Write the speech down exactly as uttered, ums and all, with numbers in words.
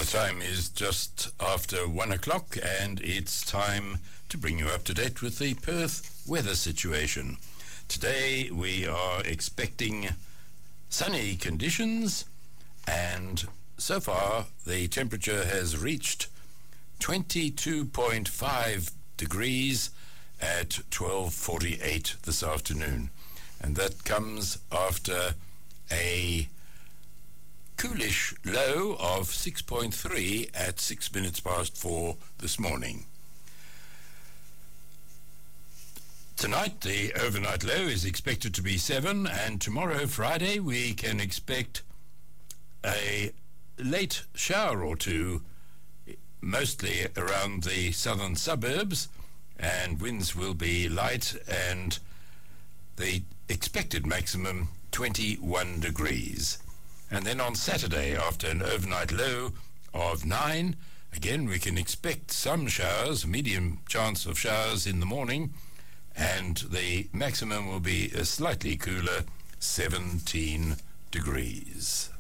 the time is just after one o'clock, and it's time to bring you up to date with the Perth weather situation. Today we are expecting sunny conditions, and so far the temperature has reached twenty-two point five degrees at twelve forty-eight this afternoon, and that comes after a coolish low of six point three at six minutes past four this morning. Tonight the overnight low is expected to be seven, and tomorrow, Friday, we can expect a late shower or two, mostly around the southern suburbs, and winds will be light, and the expected maximum twenty-one degrees. And then on Saturday, after an overnight low of nine, again we can expect some showers, medium chance of showers in the morning, and the maximum will be a slightly cooler seventeen degrees.